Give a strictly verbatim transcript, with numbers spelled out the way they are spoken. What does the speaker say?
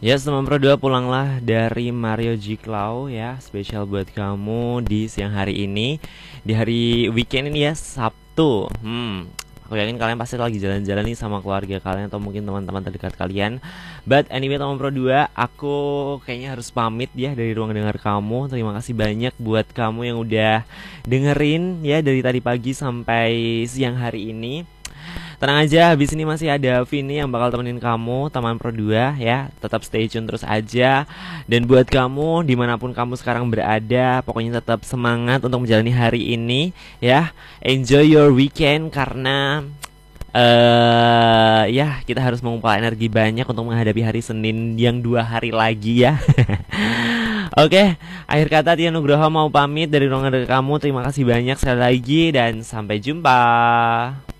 Ya, teman Pro dua pulanglah dari Mario G Claw ya, spesial buat kamu di siang hari ini, di hari weekend ini ya, Sabtu. Hmm, aku yakin kalian pasti lagi jalan-jalan nih sama keluarga kalian atau mungkin teman-teman terdekat kalian. But anyway, teman Pro dua, aku kayaknya harus pamit ya dari ruang dengar kamu. Terima kasih banyak buat kamu yang udah dengerin ya dari tadi pagi sampai siang hari ini. Tenang aja, habis ini masih ada Vini yang bakal temenin kamu, teman Pro dua ya. Tetap stay tune terus aja. Dan buat kamu, dimanapun kamu sekarang berada, pokoknya tetap semangat untuk menjalani hari ini ya. Enjoy your weekend karena uh, ya kita harus mengumpulkan energi banyak untuk menghadapi hari Senin yang dua hari lagi ya. Oke, akhir kata Tia Nugroho mau pamit dari ruangan kamu. Terima kasih banyak sekali lagi dan sampai jumpa.